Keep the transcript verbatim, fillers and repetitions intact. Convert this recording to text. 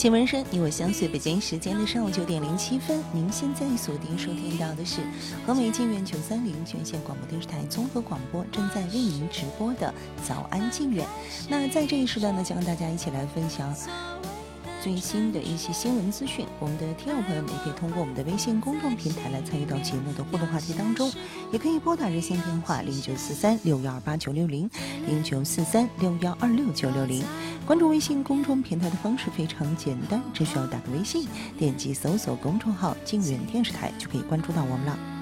新闻声与我相随，北京时间的上午九点零七分，您现在锁定收听到的是河北静远九三零全县广播电视台综合广播正在为您直播的早安静远。那在这一时段呢，将跟大家一起来分享最新的一些新闻资讯。我们的听友朋友们也可以通过我们的微信公众平台来参与到节目的互动话题当中，也可以拨打热线电话零九四三六幺二八九六零零九四三六幺二六九六零。关注微信公众平台的方式非常简单，只需要打个微信，点击搜索公众号静远电视台就可以关注到我们了。